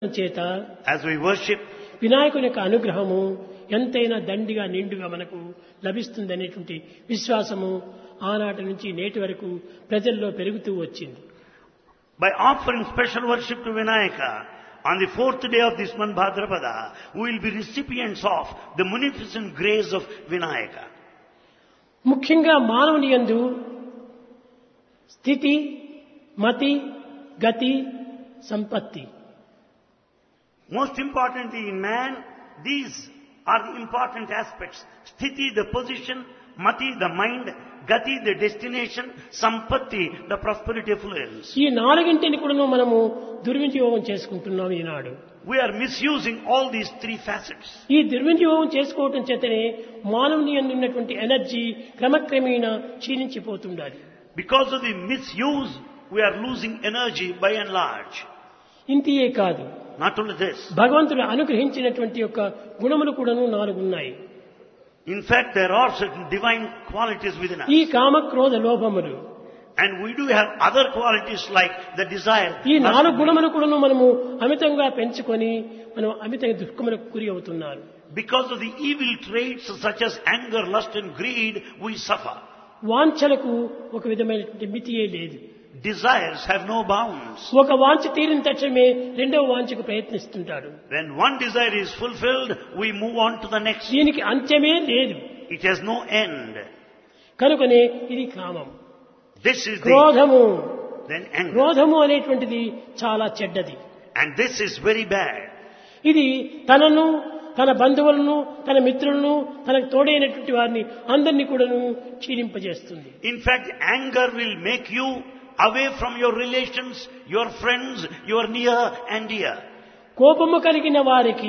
చేత as we worship, వినాయకుని యొక్క అనుగ్రహము ఎంతైనా దండిగా నిండుగా మనకు లభిస్తుందనేటువంటి విశ్వాసము ఆనాటి నుంచి నేటి వరకు ప్రజల్లో పెరుగుతూ వచ్చింది. by offering special worship to Vinayaka, on the 4th day of this month Bhadrapada, we will be recipients of the munificent grace of Vinayaka. ముఖ్యంగా మానవుని యందు స్థితి, మతి, గతి, సంపత్తి, Most importantly in man, these are the important aspects. Sthiti, the position; mati, the mind; gati, the destination; sampatti, the prosperity affluence. ఈ నాలుగింటిని కూడా మనము దుర్వినియోగం చేసుకుంటున్నాం ఈనాడు. We are misusing all these three facets. ఈ దుర్వినియోగం చేసుకోవటం చేతనే మానవుని యందు ఉన్నటువంటి energy క్రమక్రమేణా క్షీణించిపోతుండాలి. Because of the misuse, we are losing energy by and large. ఇంతియే కాదు, Not only this. భగవంతుడు అనుగ్రహించినటువంటి యొక్క గుణములు కూడాను 4 ఉన్నాయి. In fact, there are certain divine qualities within us. ఈ కామ, క్రోధ, లోభములు. And we do have other qualities like the desire. ఈ 4 గుణములు కూడాను మనము అమితంగా పెంచుకొని మనం అమితంగా దుఃఖములకు గురి అవుతున్నారు. Because of the evil traits such as anger, lust and greed, we suffer. వాంఛలకు ఒక విధమైనటువంటి మితియే లేదు. Desires have no bounds. ఒక వాంఛ తీరిన తక్షణమే రెండవ వాంఛకు ప్రయత్నిస్తుంటాడు. When one desire is fulfilled, we move on to the next. దీనికి అంత్యమే లేదు. It has no end. కనుకనే ఇది కామం. This is క్రోధము. then anger. క్రోధము అనేటువంటిది చాలా చెడ్డది. And this is very bad. ఇది తనను, తన బంధువులను, తన మిత్రులను, తనకు తోడైనటువంటి వారిని అందరినీ కూడాను క్షీణింపజేస్తుంది. In fact, anger will make you away from your relations, your friends, your near and dear. కోపము కలిగిన వారికి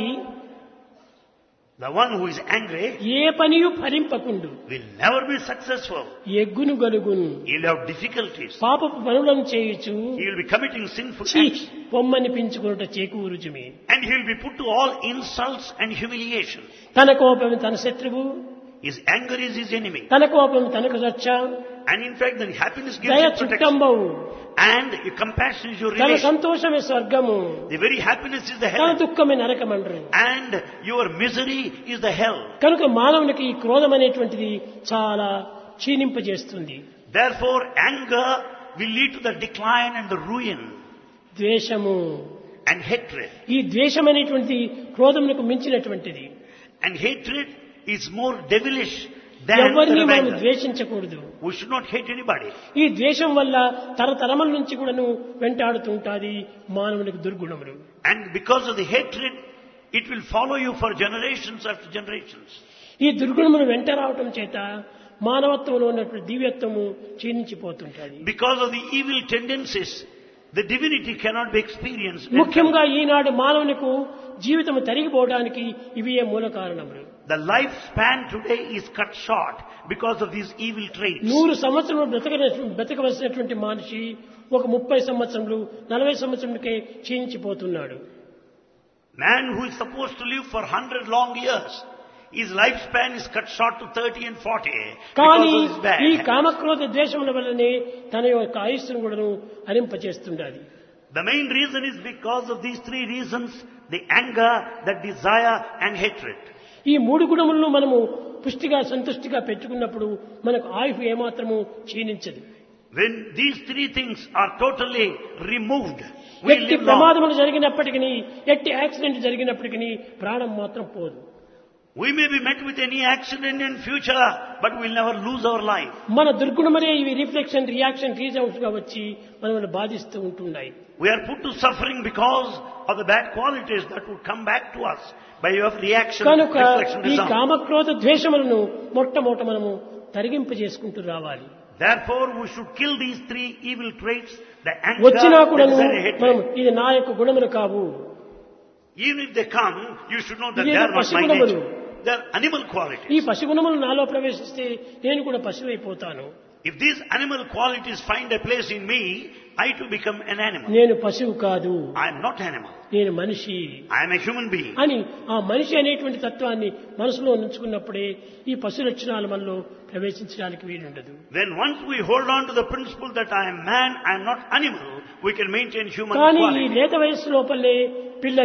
The one who is angry A పనియు ఫలింపకుండు, will never be successful. ఎగ్గును గలుగును, He'll have difficulties. పాపపు పనులను చేయుచు He will be committing sinful చీ acts. పొమ్మనిపించుకున్నట చేకూరుచుమి. And he will be put to all insults and humiliation. తన కోపం తన శత్రువు, His anger is his enemy. తన కోపం తనకు రక్ష, And in fact, then happiness gives దయ you protection. చుట్టంబవు, And your compassion is your తన relation. సంతోషమే స్వర్గము, The very happiness is the తన heaven. దుఃఖమే నరకమండ్రు. And your misery is the hell. కనుక మానవునికి ఈ క్రోధం అనేటువంటిది చాలా క్షీణింపజేస్తుంది. Therefore, anger will lead to the decline and the ruin ద్వేషము, and hatred. ఈ ద్వేషం అనేటువంటిది క్రోధమునకు మించినటువంటిది. And hatred is more devilish than ఎవరిని the మనం anger. ద్వేషించకూడదు. We should not hate anybody. ఈ ద్వేషం వల్ల తరతరముల నుంచి కూడాను వెంటాడుతుంటాది మానవునికి దుర్గుణములు. And because of the hatred, it will follow you for generations after generations. ఈ దుర్గుణములు వెంట రావటం చేత మానవత్వంలో ఉన్నటువంటి దివ్యత్వము క్షీణించిపోతుంటాది. Because of the evil tendencies, the divinity cannot be experienced. ముఖ్యంగా ఈనాడు మానవునికి జీవితం తరిగిపోవడానికి ఇవే మూల కారణములు. The lifespan today is cut short because of these evil traits. 100 సంవత్సరములు బ్రతకవలసినటువంటి మనిషి ఒక 30 సంవత్సరములు 40 సంవత్సరములకే క్షీణించిపోతున్నాడు. Man who is supposed to live for 100 long years, his lifespan is cut short to 30 and 40 కానీ because of his bad ఈ habits. కామక్రోధ ద్వేషముల వల్లనే తన యొక్క ఆయుస్సును కూడాను హరింపచేస్తుండాలి. The main reason is because of these three reasons: the anger, the desire and hatred. ఈ 3 గుణములను మనము పుష్టిగా సంతుష్టిగా పెట్టుకున్నప్పుడు మనకు ఆయుష్ ఏమాత్రము క్షీణించదు. When these three things are totally removed, we ఎట్టి live long. ప్రమాదములు జరిగినప్పటికీ, ఎట్టి యాక్సిడెంట్ జరిగినప్పటికీ ప్రాణం మాత్రం పోదు. We may be met with any accident in future, but we'll never lose our life. మన దుర్గుణములే ఇవి రిఫ్లెక్షన్, రియాక్షన్, రీజౌట్స్ గా వచ్చి మనల్ని బాధిస్తూ ఉంటున్నాయి. We are put to suffering because of the bad qualities that would come back to us by way of reaction, కనుక reflection, ఈ result. కామక్రోధ ద్వేషములను మొట్టమొదట మనము తరిగింపు చేసుకుంటూ రావాలి. Therefore, we should kill these three evil traits: the anger, వచ్చినా the కూడాను desire, and మనం hatred. ఇది నా యొక్క గుణములు కావు, Even if they come, you should know that ఇవి they are not my పశుగుణములు. nature. They are animal ఈ qualities. పశుగుణములు నాలో ప్రవేశిస్తే నేను కూడా పశువైపోతాను. If these animal qualities find a place in me, I too become an animal. నేను పశువు కాదు, I am not animal. నేను మనిషి I am a human being. అని ఆ మనిషి అనేటువంటి తత్వాన్ని మనసులో ఉంచుకున్నప్పుడే ఈ పశు లక్షణాలు మనలో ప్రవేశించడానికి వీలుండదు. Then once we hold on to the principle that I am man, I am not animal, we can maintain human కానీ ఈ quality. లేత వయస్సు లోపలే